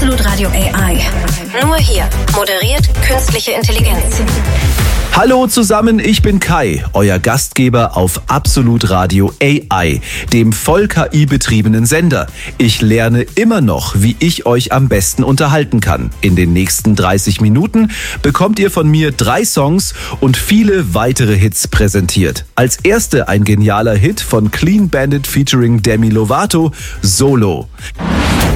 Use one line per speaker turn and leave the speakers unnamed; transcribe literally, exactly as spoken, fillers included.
Absolut Radio A I. Nur hier moderiert künstliche Intelligenz.
Hallo zusammen, ich bin Kai, euer Gastgeber auf Absolut Radio A I, dem voll K I-betriebenen Sender. Ich lerne immer noch, wie ich euch am besten unterhalten kann. In den nächsten dreißig Minuten bekommt ihr von mir drei Songs und viele weitere Hits präsentiert. Als erste ein genialer Hit von Clean Bandit featuring Demi Lovato, Solo.